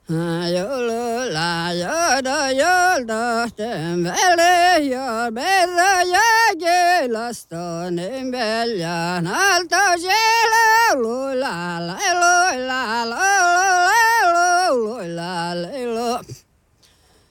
Joulula jolta tembele ja berra ja gelaston embelja nalta jela lula la